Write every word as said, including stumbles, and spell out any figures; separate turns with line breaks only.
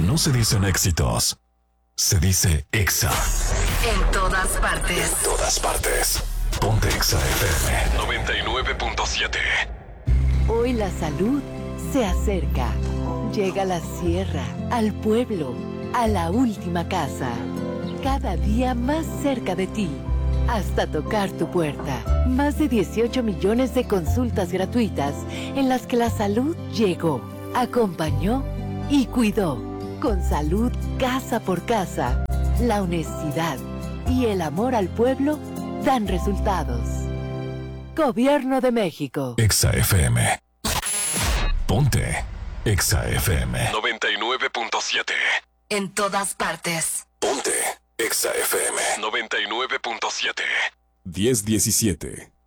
no se dicen éxitos, se dice Exa.
En todas partes.
En todas partes. Ponte Exa F M noventa y nueve punto siete.
Hoy la salud se acerca. Llega a la sierra, al pueblo, a la última casa. Cada día más cerca de ti. Hasta tocar tu puerta. Más de dieciocho millones de consultas gratuitas en las que la salud llegó, acompañó y cuidó. Con salud casa por casa, la honestidad y el amor al pueblo dan resultados. Gobierno de México.
Exa F M. Ponte Exa F M noventa y nueve punto siete.
En todas partes.
Ponte Exa F M noventa y nueve punto siete. diez diecisiete.